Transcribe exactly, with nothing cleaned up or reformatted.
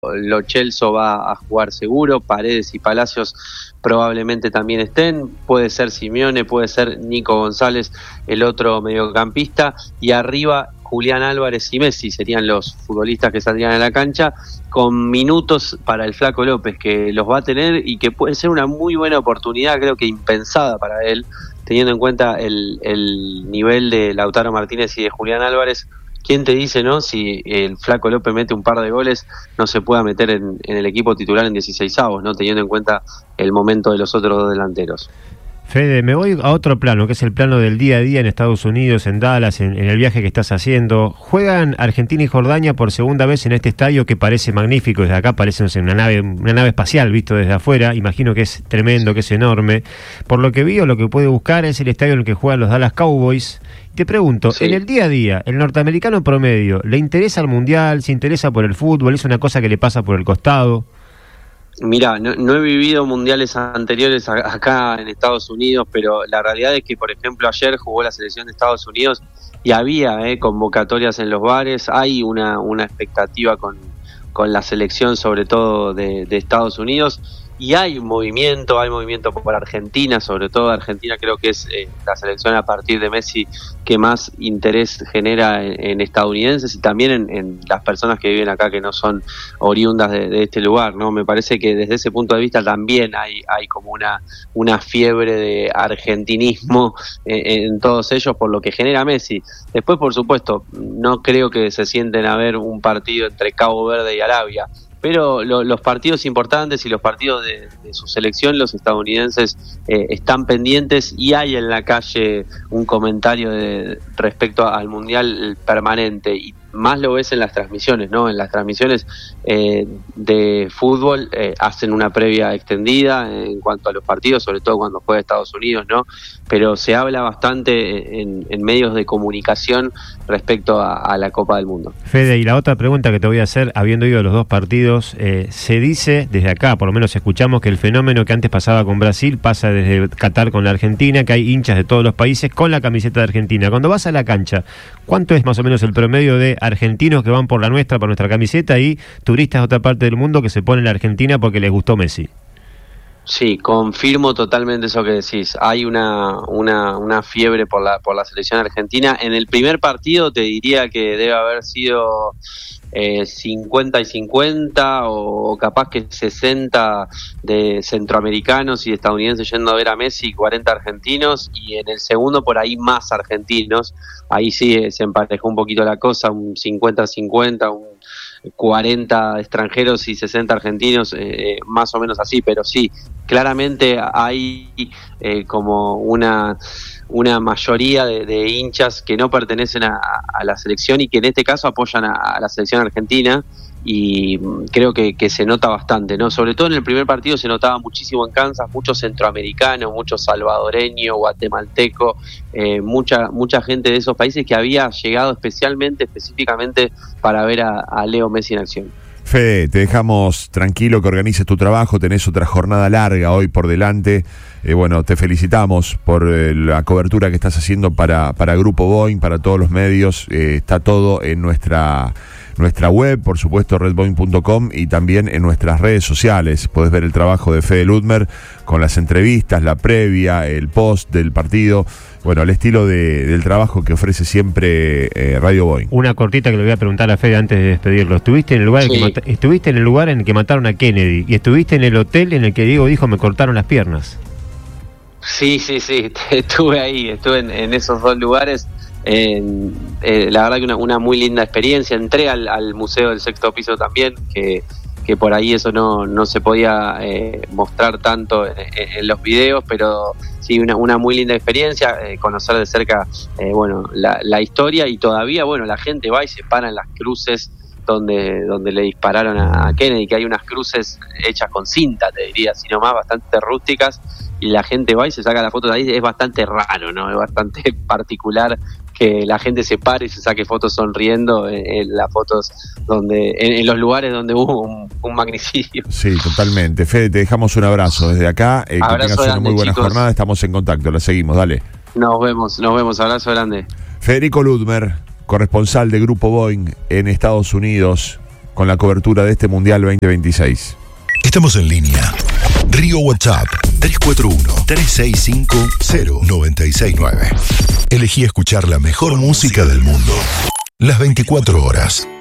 Lo Celso va a jugar seguro, Paredes y Palacios probablemente también estén, puede ser Simeone, puede ser Nico González, el otro mediocampista, y arriba Julián Álvarez y Messi serían los futbolistas que saldrían a la cancha, con minutos para el Flaco López, que los va a tener y que puede ser una muy buena oportunidad, creo que impensada para él, teniendo en cuenta el, el nivel de Lautaro Martínez y de Julián Álvarez. ¿Quién te dice, no? Si el Flaco López mete un par de goles, no se pueda meter en, en el equipo titular en dieciseisavos, ¿no? Teniendo en cuenta el momento de los otros dos delanteros. Fede, me voy a otro plano, que es el plano del día a día en Estados Unidos, en Dallas, en, en el viaje que estás haciendo. Juegan Argentina y Jordania por segunda vez en este estadio que parece magnífico. Desde acá parece, no sé, una nave, una nave espacial, visto desde afuera. Imagino que es tremendo, que es enorme. Por lo que vi, o lo que puede buscar es el estadio en el que juegan los Dallas Cowboys. Te pregunto, sí. En el día a día, el norteamericano promedio, ¿le interesa el mundial? ¿Se interesa por el fútbol? ¿Es una cosa que le pasa por el costado? Mirá, no, no he vivido mundiales anteriores a, acá en Estados Unidos, pero la realidad es que, por ejemplo, ayer jugó la selección de Estados Unidos y había eh, convocatorias en los bares, hay una, una expectativa con, con la selección, sobre todo de, de Estados Unidos, y hay un movimiento, hay movimiento por Argentina, sobre todo Argentina creo que es eh, la selección a partir de Messi que más interés genera en, en estadounidenses y también en, en las personas que viven acá que no son oriundas de, de este lugar, ¿no? Me parece que desde ese punto de vista también hay, hay como una, una fiebre de argentinismo en, en todos ellos por lo que genera Messi. Después, por supuesto, no creo que se sienten a ver un partido entre Cabo Verde y Arabia, pero lo, los partidos importantes y los partidos de, de su selección, los estadounidenses eh, están pendientes y hay en la calle un comentario de, respecto al Mundial permanente y más lo ves en las transmisiones, ¿no? En las transmisiones eh, de fútbol eh, hacen una previa extendida en cuanto a los partidos, sobre todo cuando juega Estados Unidos, ¿no? Pero se habla bastante en, en medios de comunicación respecto a, a la Copa del Mundo. Fede, y la otra pregunta que te voy a hacer, habiendo ido a los dos partidos, eh, se dice desde acá, por lo menos escuchamos que el fenómeno que antes pasaba con Brasil pasa desde Qatar con la Argentina, que hay hinchas de todos los países con la camiseta de Argentina. Cuando vas a la cancha, ¿cuánto es más o menos el promedio de argentinos que van por la nuestra, por nuestra camiseta, y turistas de otra parte del mundo que se ponen la Argentina porque les gustó Messi? Sí, confirmo totalmente eso que decís. Hay una, una, una fiebre por la, por la selección argentina. En el primer partido te diría que debe haber sido eh, cincuenta y cincuenta o capaz que sesenta de centroamericanos y estadounidenses yendo a ver a Messi y cuarenta argentinos, y en el segundo por ahí más argentinos. Ahí sí eh, se emparejó un poquito la cosa, un cincuenta cincuenta, un cuarenta extranjeros y sesenta argentinos, eh, más o menos así, pero sí, claramente hay eh, como una una mayoría de, de hinchas que no pertenecen a, a la selección y que en este caso apoyan a, a la selección argentina, y creo que, que se nota bastante, ¿no? Sobre todo en el primer partido se notaba muchísimo en Kansas, muchos centroamericanos, muchos salvadoreños, guatemaltecos, eh, mucha mucha gente de esos países que había llegado especialmente, específicamente para ver a, a Leo Messi en acción. Fede, te dejamos tranquilo, que organices tu trabajo, tenés otra jornada larga hoy por delante. Eh, bueno, te felicitamos por eh, la cobertura que estás haciendo para, para Grupo Boeing, para todos los medios. Eh, está todo en nuestra nuestra web, por supuesto, red boeing punto com, y también en nuestras redes sociales. Podés ver el trabajo de Fede Ludmer con las entrevistas, la previa, el post del partido. Bueno, el estilo de, del trabajo que ofrece siempre eh, Radio Boeing. Una cortita que le voy a preguntar a Fede antes de despedirlo. Estuviste en el lugar, sí. en que estuviste en el lugar en el que mataron a Kennedy, y estuviste en el hotel en el que Diego dijo me cortaron las piernas. Sí, sí, sí, estuve ahí, estuve en, en esos dos lugares. Eh, eh, la verdad que una, una muy linda experiencia. Entré al, al Museo del Sexto Piso también, que, que por ahí eso no, no se podía eh, mostrar tanto en, en los videos, pero sí, una, una muy linda experiencia, eh, conocer de cerca eh, bueno, la, la historia, y todavía bueno, la gente va y se para en las cruces donde donde le dispararon a Kennedy, que hay unas cruces hechas con cinta, te diría, sino más bastante rústicas, y la gente va y se saca la foto de ahí. Es bastante raro, ¿no? Es bastante particular que la gente se pare y se saque fotos sonriendo en, en las fotos donde en, en los lugares donde hubo un, un magnicidio. Sí, totalmente. Fede, te dejamos un abrazo desde acá, eh, que tengas una muy buena chicos. jornada, estamos en contacto, la seguimos, dale. Nos vemos, nos vemos, abrazo grande. Federico Ludmer, corresponsal de Grupo Boeing en Estados Unidos, con la cobertura de este Mundial veinte veintiséis. Estamos en línea. Río WhatsApp tres cuatro uno, tres seis cinco, cero nueve seis nueve. Elegí escuchar la mejor música del mundo las veinticuatro horas.